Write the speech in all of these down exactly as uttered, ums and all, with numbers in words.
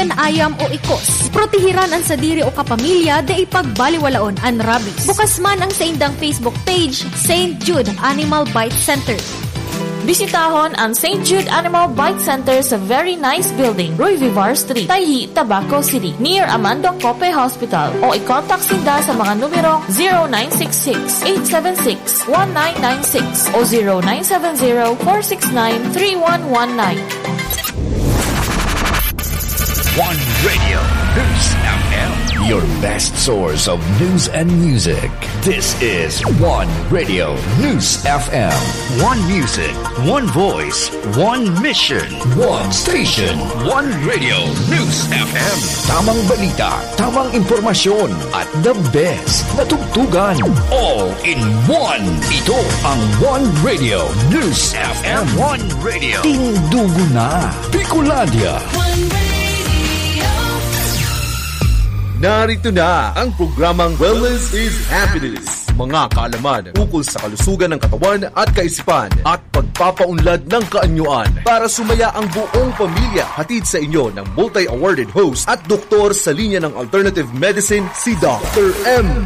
chicken, ayam o ikos. Protehiran ang sadiri o kapamilya da ipagbaliwalaon ang rabies. Bukas man ang sa indang Facebook page, Saint Jude Animal Bite Center. Bisitahon ang Saint Jude Animal Bite Center sa very nice building, Roy Vivar Street, Tayhi, Tabaco City, near Amandong Cope Hospital. O i-contact sinda sa mga numero zero nine six six, eight seven six, one nine nine six o zero nine seven zero, four six nine, three one one nine. One Radio, News F M, your best source of news and music. This is One Radio, News F M. One music, one voice, one mission, one station. One Radio, News F M. Tamang balita, tamang impormasyon, at the best na tugtugan. All in one. Ito ang One Radio, News F M. One Radio. Tindugo na. Bicolandia. One Radio. Narito na ang programang Wellness is Happiness. Mga kaalaman ukol sa kalusugan ng katawan at kaisipan at pagpapaunlad ng kaanyuan para sumaya ang buong pamilya. Hatid sa inyo ng multi-awarded host at doktor sa linya ng alternative medicine, si Doctor M.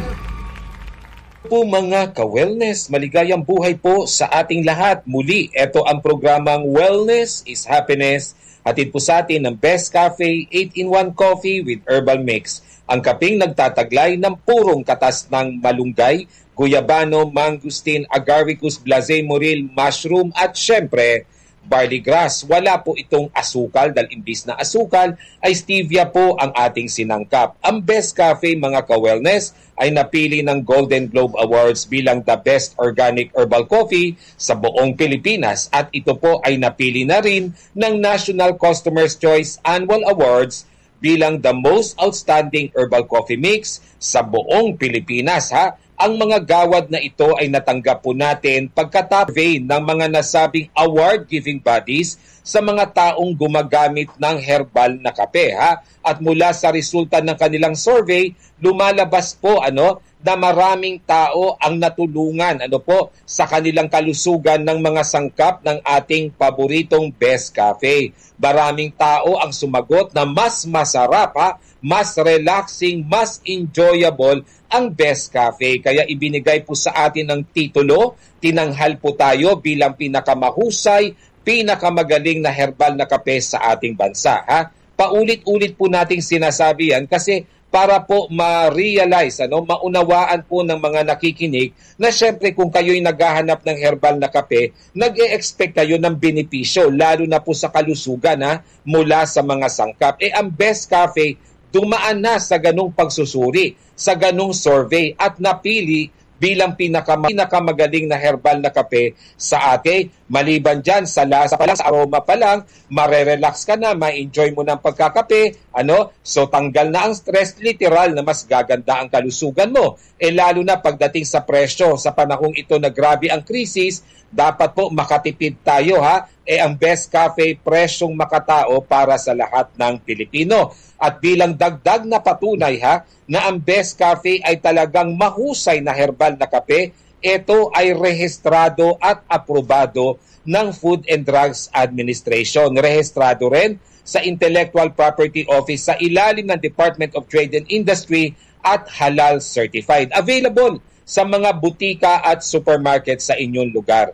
Po mga ka-wellness, maligayang buhay po sa ating lahat. Muli, ito ang programang Wellness is Happiness. Hatid po sa atin ng Best Cafe eight in one Coffee with Herbal Mix. Ang kaping nagtataglay ng purong katas ng malunggay, guyabano, mangustin, agaricus, blazay, moril, mushroom at syempre, barley grass. Wala po itong asukal dahil imbis na asukal ay stevia po ang ating sinangkap. Ang Best Cafe mga ka-wellness ay napili ng Golden Globe Awards bilang the best organic herbal coffee sa buong Pilipinas at ito po ay napili na rin ng National Customer's Choice Annual Awards bilang the most outstanding herbal coffee mix sa buong Pilipinas. Ha? Ang mga gawad na ito ay natanggap po natin pagka-survey ng mga nasabing award-giving bodies sa mga taong gumagamit ng herbal na kape. Ha? At mula sa resulta ng kanilang survey, lumalabas po ano na maraming tao ang natulungan ano po sa kanilang kalusugan ng mga sangkap ng ating paboritong Best Cafe. Maraming tao ang sumagot na mas masarap, ha? Mas relaxing, mas enjoyable ang Best Cafe. Kaya ibinigay po sa atin ng titulo, tinanghal po tayo bilang pinakamahusay, pinakamagaling na herbal na kape sa ating bansa. Ha? Paulit-ulit po nating sinasabi yan kasi para po ma-realize, ano, maunawaan po ng mga nakikinig na syempre kung kayo'y naghahanap ng herbal na kape, nag-e-expect kayo ng benepisyo, lalo na po sa kalusugan ha, mula sa mga sangkap. Eh ang Best Cafe, dumaan na sa ganung pagsusuri, sa ganung survey at napili bilang pinakama, pinakamagaling na herbal na kape sa atin. Maliban dyan, sa lasa pa lang, sa aroma pa lang, marerelax ka na, ma-enjoy mo ng pagkakape, ano? So tanggal na ang stress, literal na mas gaganda ang kalusugan mo. Eh lalo na pagdating sa presyo, sa panahong ito na grabe ang krisis, dapat po makatipid tayo ha. Eh ang Best Cafe, presyong makatao para sa lahat ng Pilipino. At bilang dagdag na patunay ha, na ang Best Cafe ay talagang mahusay na herbal na kape, ito ay rehistrado at aprobado ng Food and Drugs Administration. Rehistrado rin sa Intellectual Property Office sa ilalim ng Department of Trade and Industry at halal certified. Available sa mga butika at supermarket sa inyong lugar.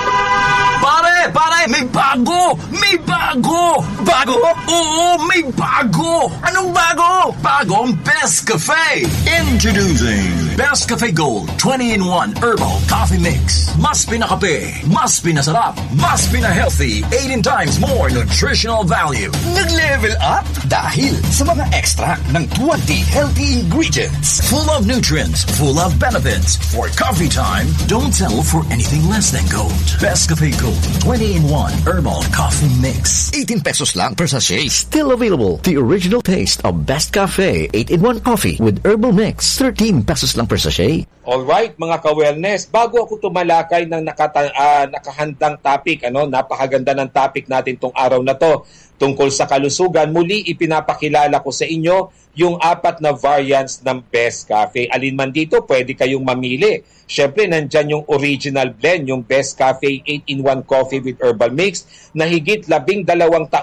Pare, pare, may bago! May bago! Bago? Oo, may bago! Anong bago? Bagong Best Cafe! Introducing Best Cafe Gold twenty in one Herbal Coffee Mix. Mas pinakape, mas pinasarap, mas pinahealthy, eighteen times more nutritional value. Nag-level up dahil sa mga extract ng twenty healthy ingredients. Full of nutrients, full of benefits. For coffee time, don't settle for anything less than gold. Best Cafe Gold twenty in one Herbal Coffee Mix. eighteen pesos lang per sachet. Still available. The original taste of Best Cafe eight in one coffee with herbal mix. thirteen pesos lang per sachet. Alright mga ka-wellness, bago ako tumalakay ng nakata- uh, nakahandang topic, ano, napakaganda ng topic natin tong araw na to tungkol sa kalusugan, muli ipinapakilala ko sa inyo yung apat na variants ng Best Cafe. Alin man dito, pwede kayong mamili. Siyempre, nandyan yung original blend, yung Best Cafe eight in one Coffee with Herbal Mix na higit labing dalawang taon